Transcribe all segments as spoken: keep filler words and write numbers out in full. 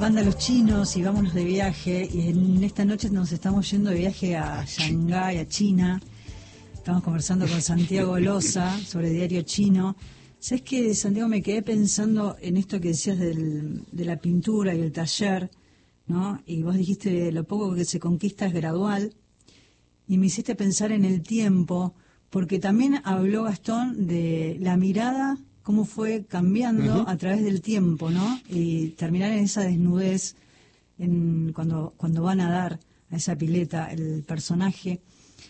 Banda Los Chinos y vámonos de viaje. Y en esta noche nos estamos yendo de viaje a Shanghái, a China. Estamos conversando con Santiago Loza sobre Diario Chino. ¿Sabes qué, Santiago? Me quedé pensando en esto que decías del, de la pintura y el taller, ¿no? Y vos dijiste lo poco que se conquista es gradual. Y me hiciste pensar en el tiempo, porque también habló Gastón de la mirada, cómo fue cambiando uh-huh. a través del tiempo, ¿no? Y terminar en esa desnudez, en cuando, cuando van a dar a esa pileta el personaje.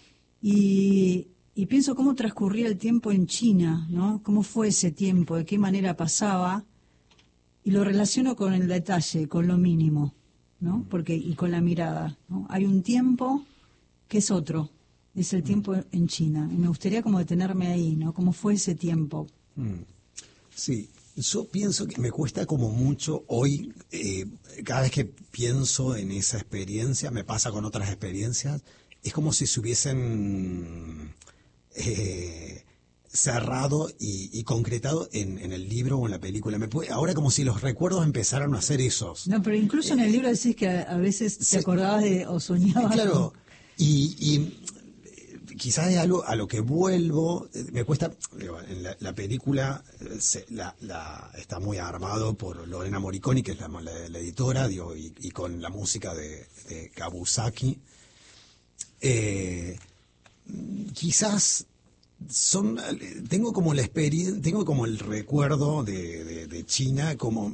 Y, y pienso cómo transcurría el tiempo en China, ¿no? Cómo fue ese tiempo, de qué manera pasaba, y lo relaciono con el detalle, con lo mínimo, ¿no? Porque, y con la mirada, ¿no? Hay un tiempo que es otro, es el tiempo en China. Y me gustaría como detenerme ahí, ¿no? ¿Cómo fue ese tiempo? Mm. Sí, yo pienso que me cuesta como mucho hoy, eh, cada vez que pienso en esa experiencia, me pasa con otras experiencias, es como si se hubiesen eh, cerrado y, y concretado en, en el libro o en la película. Me puede, ahora como si los recuerdos empezaron a hacer esos. No, pero incluso en el libro decís que a, a veces te acordabas de o soñabas. Claro, y... y quizás es algo a lo que vuelvo, me cuesta, digo, en la, la película se, la, la, está muy armado por Lorena Morricone, que es la, la, la editora, digo, y, y con la música de, de Kabusaki. Eh, quizás son, tengo como la experiencia, tengo como el recuerdo de, de, de China como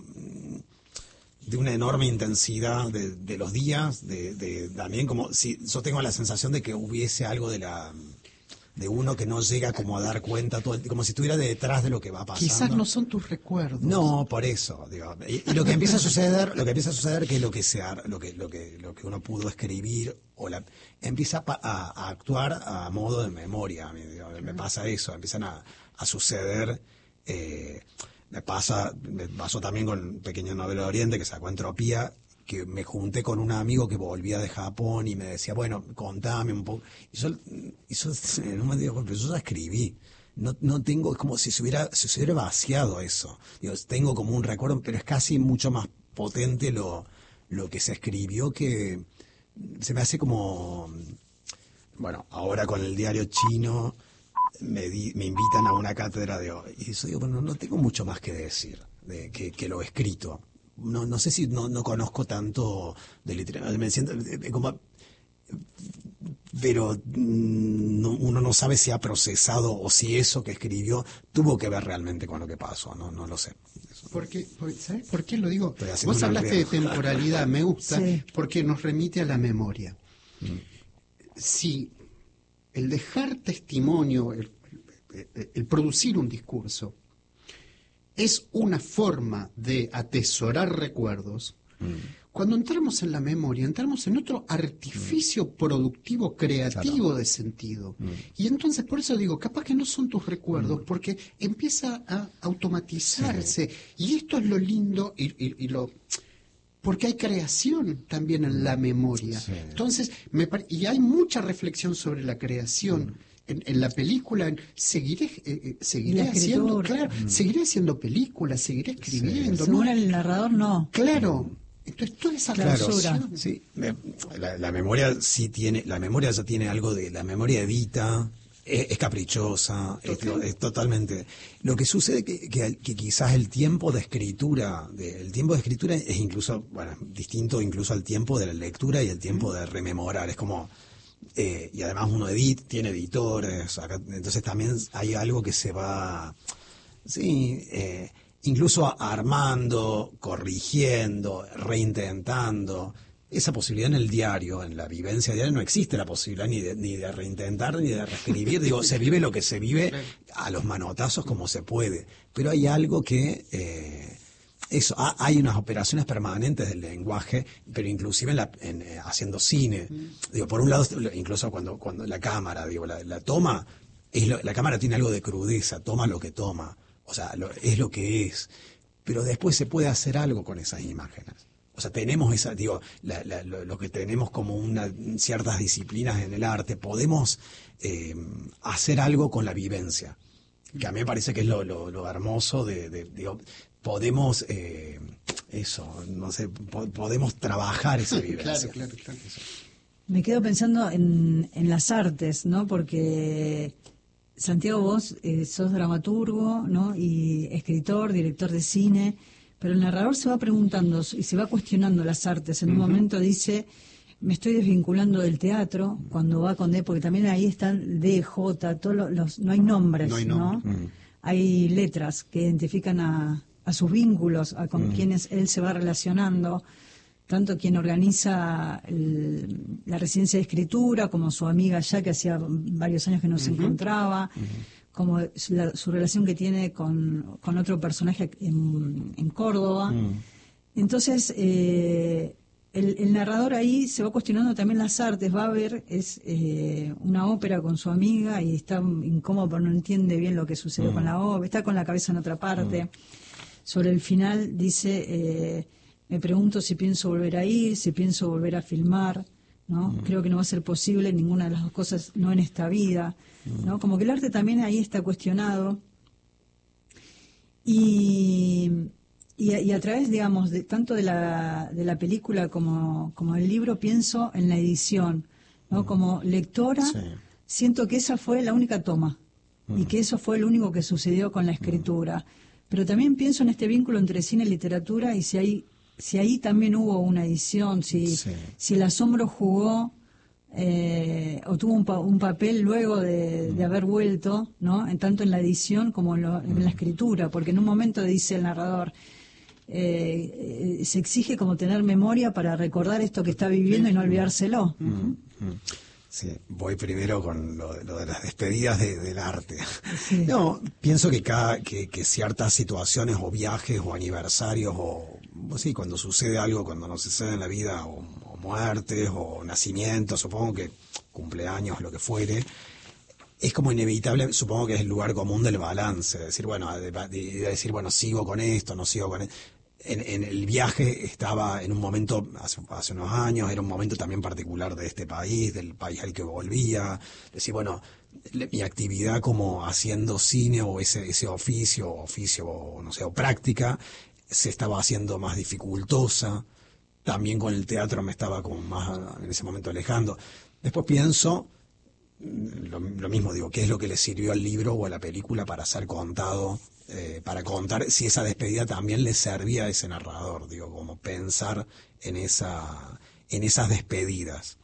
de una enorme intensidad de, de los días, de, de también como si yo tengo la sensación de que hubiese algo de la de uno que no llega como a dar cuenta todo el, como si estuviera detrás de lo que va pasando. Quizás no son tus recuerdos. No, por eso, digo, y, y lo que empieza a suceder, lo que empieza a suceder que es lo que se lo que lo que lo que uno pudo escribir o la empieza a, a, a actuar a modo de memoria. Digo, me pasa eso, empiezan a, a suceder. Eh, Me pasa, me pasó también con Pequeña Novela de Oriente, que sacó Entropía, que me junté con un amigo que volvía de Japón y me decía, bueno, contame un poco. Y yo, y yo en un momento digo, pero yo ya escribí. No, no tengo, es como si se hubiera, si se hubiera vaciado eso. Digo, tengo como un recuerdo, pero es casi mucho más potente lo, lo que se escribió, que se me hace como, bueno, ahora con el Diario Chino, Me, di, me invitan a una cátedra de hoy. Y yo digo, bueno, no tengo mucho más que decir de, que, que lo escrito. No, no sé si no, no conozco tanto de literatura. Me siento como, pero no, uno no sabe si ha procesado o si eso que escribió tuvo que ver realmente con lo que pasó. No, no lo sé. Porque, ¿sabes por qué lo digo? Vos hablaste de temporalidad, me gusta, sí. Porque nos remite a la memoria. Mm. Si el dejar testimonio, el, el, el producir un discurso, es una forma de atesorar recuerdos, mm. cuando entramos en la memoria, entramos en otro artificio mm. productivo, creativo, claro. de sentido. Mm. Y entonces, por eso digo, capaz que no son tus recuerdos, mm. porque empieza a automatizarse. Sí. Y esto es lo lindo y, y, y lo... porque hay creación también en la memoria. Sí. Entonces, me pare... y hay mucha reflexión sobre la creación. Mm. En, en la película, en... seguiré eh, seguiré haciendo, claro, mm. seguiré haciendo películas, seguiré escribiendo. Sí. ¿No? Según el narrador, no. Claro. Entonces, toda esa clausura. Claro, sí. La, la memoria sí tiene, la memoria ya tiene algo de, la memoria edita, es, es caprichosa, es, es totalmente. Lo que sucede que, que, que quizás el tiempo de escritura, de, el tiempo de escritura es incluso, bueno, distinto incluso al tiempo de la lectura y el tiempo de rememorar. Es como, eh, y además uno edit, tiene editores, acá, entonces también hay algo que se va, sí, eh, incluso armando, corrigiendo, reintentando. Esa posibilidad en el diario, en la vivencia diaria, no existe la posibilidad ni de, ni de reintentar ni de reescribir. Digo, se vive lo que se vive a los manotazos como se puede. Pero hay algo que... Eh, eso, ha, hay unas operaciones permanentes del lenguaje, pero inclusive en la, en, eh, haciendo cine. Mm. Digo, por un lado, incluso cuando, cuando la cámara, digo, la, la toma, es lo, la cámara tiene algo de crudeza, toma lo que toma. O sea, lo, es lo que es. Pero después se puede hacer algo con esas imágenes. O sea, tenemos esa, digo, la, la, lo, lo que tenemos como una, ciertas disciplinas en el arte, podemos eh, hacer algo con la vivencia. Que a mí me parece que es lo, lo, lo hermoso de, de digo, podemos, eh, eso, no sé, po- podemos trabajar esa vivencia. Claro, claro, claro. Eso. Me quedo pensando en, en las artes, ¿no? Porque Santiago, vos eh, sos dramaturgo, ¿no? Y escritor, director de cine, pero el narrador se va preguntando y se va cuestionando las artes. En un uh-huh. momento dice, me estoy desvinculando del teatro, cuando va con D, porque también ahí están D, J, todos los, los no hay nombres, no hay, nombre. ¿no? Uh-huh. Hay letras que identifican a, a sus vínculos, a con uh-huh. quienes él se va relacionando. Tanto quien organiza el, la residencia de escritura, como su amiga ya que hacía varios años que no uh-huh. se encontraba, uh-huh. como la, su relación que tiene con, con otro personaje en, en Córdoba. Uh-huh. Entonces, eh, el, el narrador ahí se va cuestionando también las artes, va a ver, es eh, una ópera con su amiga y está incómodo porque no entiende bien lo que sucedió uh-huh. con la ópera, está con la cabeza en otra parte. Uh-huh. Sobre el final dice... Eh, Me pregunto si pienso volver a ir, si pienso volver a filmar, ¿no? Mm. Creo que no va a ser posible ninguna de las dos cosas, no en esta vida, ¿no? Como que el arte también ahí está cuestionado. Y, y, a, y a través, digamos, de, tanto de la, de la película como, como del libro, pienso en la edición, ¿no? Mm. Como lectora, sí. siento que esa fue la única toma mm. y que eso fue lo único que sucedió con la escritura. Mm. Pero también pienso en este vínculo entre cine y literatura y si hay... si ahí también hubo una edición, si, sí. si el asombro jugó eh, o tuvo un, pa un papel luego de, de haber vuelto, ¿no? En tanto en la edición como en, lo, en la escritura, porque en un momento dice el narrador, eh, eh, se exige como tener memoria para recordar esto que está viviendo y no olvidárselo. Uh-huh. Sí, voy primero con lo, lo de las despedidas de, del arte. Sí. No, pienso que cada que, que ciertas situaciones o viajes o aniversarios o, o sí, cuando sucede algo, cuando nos sucede en la vida o, o muertes o nacimientos, supongo que cumpleaños, lo que fuere, es como inevitable, supongo que es el lugar común del balance, de decir, bueno, de, de, de decir, bueno, sigo con esto, no sigo con esto. En, en el viaje estaba en un momento, hace, hace unos años, era un momento también particular de este país, del país al que volvía. Decir, bueno, le, mi actividad como haciendo cine o ese, ese oficio, oficio, o no sé, o práctica, se estaba haciendo más dificultosa. También con el teatro me estaba como más en ese momento alejando. Después pienso, lo, lo mismo digo, ¿qué es lo que le sirvió al libro o a la película para ser contado? Eh, para contar si esa despedida también le servía a ese narrador, digo, como pensar en esa en esas despedidas.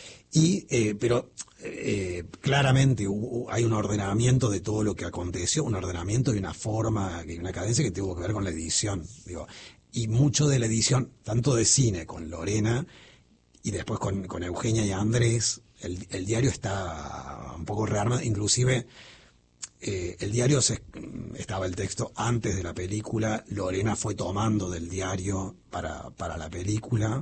Y eh, pero eh, claramente hubo, hay un ordenamiento de todo lo que aconteció, un ordenamiento y una forma y una cadencia que tuvo que ver con la edición, digo, y mucho de la edición, tanto de cine con Lorena y después con, con Eugenia y Andrés, el, el diario está un poco rearmado, inclusive. Eh, el diario se, estaba el texto antes de la película, Lorena fue tomando del diario para, para la película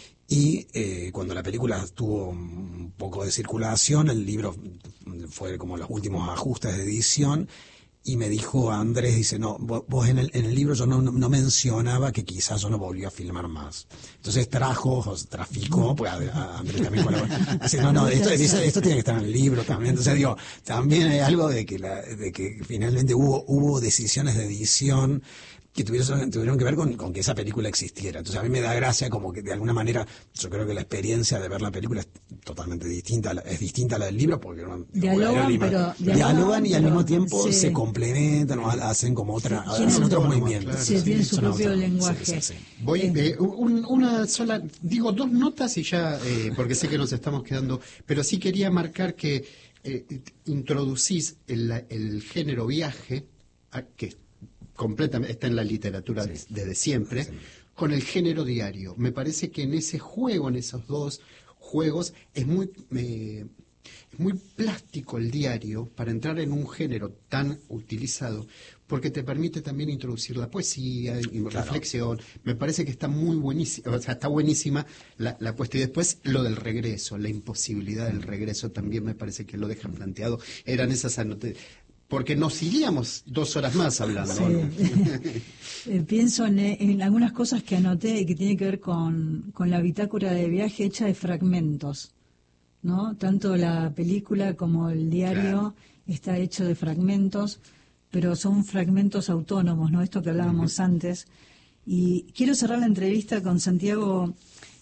y eh, cuando la película tuvo un poco de circulación, el libro fue como los últimos ajustes de edición y me dijo Andrés, dice, no, vos, vos en, el, en el libro yo no, no mencionaba que quizás yo no volví a filmar más. Entonces trajo, o sea, traficó, pues a, a Andrés también colaboró. Dice, no, no, esto, dice, esto tiene que estar en el libro también. Entonces digo, también hay algo de que, la, de que finalmente hubo, hubo decisiones de edición que tuvieron, tuvieron que ver con, con que esa película existiera. Entonces a mí me da gracia como que de alguna manera, yo creo que la experiencia de ver la película es totalmente distinta, es distinta a la del libro, porque no, dialogan, digo, pero, dialogan, dialogan y pero, al mismo tiempo sí. se complementan o hacen como otra, sí, hacen otros movimientos. Claro, sí, sí, tienen su propio otra, lenguaje. Sí, sí, sí. Voy, eh, un, una sola, digo dos notas y ya, eh, porque sé que nos estamos quedando, pero sí quería marcar que eh, introducís el, el género viaje, a, que completamente está en la literatura sí. desde siempre, sí. con el género diario. Me parece que en ese juego, en esos dos juegos, es muy, eh, es muy plástico el diario para entrar en un género tan utilizado, porque te permite también introducir la poesía y claro. reflexión. Me parece que está muy buenísima, o sea, está buenísima la, la puesta. Y después lo del regreso, la imposibilidad del regreso también me parece que lo dejan planteado. Eran esas anotaciones. Porque nos iríamos dos horas más hablando. Sí. eh, pienso en, en algunas cosas que anoté y que tienen que ver con, con la bitácora de viaje hecha de fragmentos, ¿no? Tanto la película como el diario claro. está hecho de fragmentos, pero son fragmentos autónomos, ¿no? Esto que hablábamos uh-huh. antes. Y quiero cerrar la entrevista con Santiago.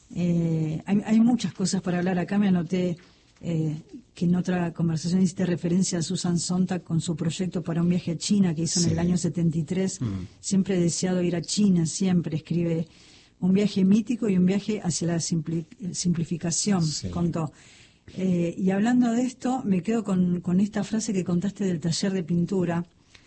Eh, hay, hay muchas cosas para hablar. Acá me anoté eh, que en otra conversación hiciste referencia a Susan Sontag con su proyecto para un viaje a China que hizo sí. en el año setenta y tres. Mm. Siempre he deseado ir a China, siempre escribe un viaje mítico y un viaje hacia la simpli simplificación, sí. contó. Eh, y hablando de esto, me quedo con, con esta frase que contaste del taller de pintura.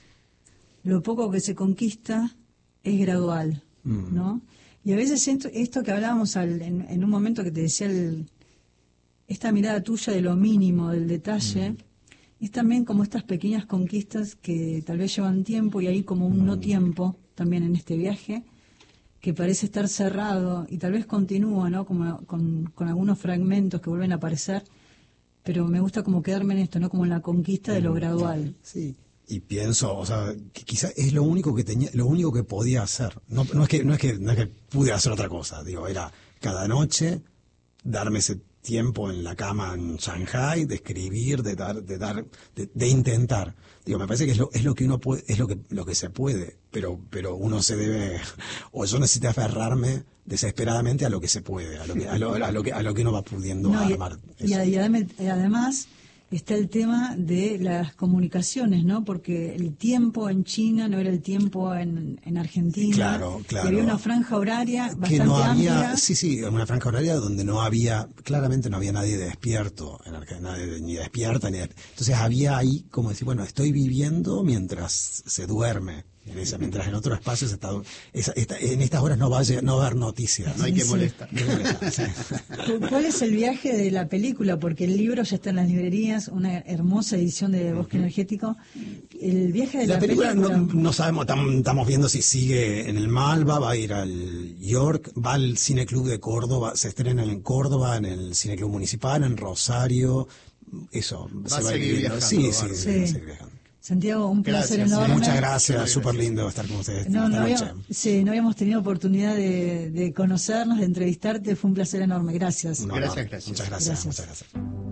Lo poco que se conquista es gradual, mm. ¿no? Y a veces esto, esto que hablábamos al, en, en un momento que te decía, el, esta mirada tuya de lo mínimo, del detalle, mm. es también como estas pequeñas conquistas que tal vez llevan tiempo y hay como un mm. no tiempo también en este viaje, que parece estar cerrado y tal vez continúa, ¿no? Como con, con algunos fragmentos que vuelven a aparecer, pero me gusta como quedarme en esto, ¿no? Como en la conquista de lo gradual. Sí. Y pienso, o sea, que quizás es lo único que tenía, lo único que podía hacer. No, no es que, no es que, no es que pude hacer otra cosa. Digo, era cada noche darme ese tiempo en la cama en Shanghái, de escribir, de dar, de dar, de, de intentar. Digo, me parece que es lo, es lo que uno puede, es lo que, lo que se puede, pero, pero uno se debe, o yo necesito aferrarme desesperadamente a lo que se puede, a lo que, a lo, a lo que, a lo que uno va pudiendo no, armar. Y, y, y además está el tema de las comunicaciones, ¿no? Porque el tiempo en China no era el tiempo en, en Argentina. Claro, claro. Y había una franja horaria bastante que no había, amplia. Sí, sí, una franja horaria donde no había, claramente no había nadie despierto, en Argentina, nadie ni despierta, ni... Entonces había ahí como decir, bueno, estoy viviendo mientras se duerme. En esa, mientras en otros espacios está, esa, esta, en estas horas no va a, llegar, no va a haber noticias. No hay sí, que sí. molestar. Sí. ¿Cuál es el viaje de la película? Porque el libro ya está en las librerías, una hermosa edición de Bosque uh-huh. Energético. El viaje de la, la película, película... No, no sabemos, tam, estamos viendo si sigue en el Malva, va a ir al York, va al Cine Club de Córdoba, se estrena en Córdoba, en el Cine Club Municipal, en Rosario, eso. Va se a va seguir ir viajando. Sí, sí, sí. sí, va a seguir viajando. Santiago, un placer gracias, enorme. Muchas gracias, súper lindo estar con ustedes no, esta no noche. Habíamos, sí, no habíamos tenido oportunidad de, de conocernos, de entrevistarte, fue un placer enorme. Gracias. No, gracias, no, gracias. Muchas gracias, gracias. muchas gracias.